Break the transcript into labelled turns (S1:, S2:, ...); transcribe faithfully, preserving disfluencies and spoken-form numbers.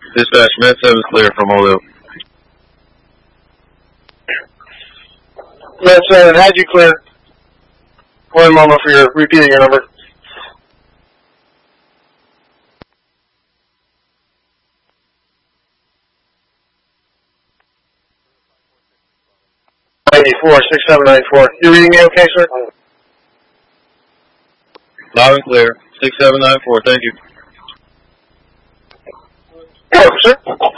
S1: Dispatch, Met seven is clear from Holyoke.
S2: Met seven, had you clear? One moment for your repeating your number. ninety-four, six seven nine four. You reading me okay, sir?
S1: Loud and clear. six seven nine four, thank you.
S2: Hello, sir.